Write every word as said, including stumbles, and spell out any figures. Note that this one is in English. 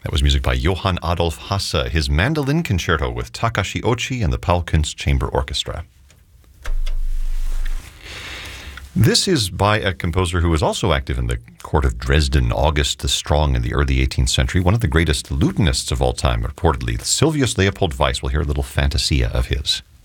That was music by Johann Adolf Hasse, his mandolin concerto with Takashi Ochi and the Paul Kunst Chamber Orchestra. This is by a composer who was also active in the court of Dresden, August the Strong, in the early eighteenth century, one of the greatest lutenists of all time, reportedly. Silvius Leopold Weiss. We'll hear a little fantasia of his.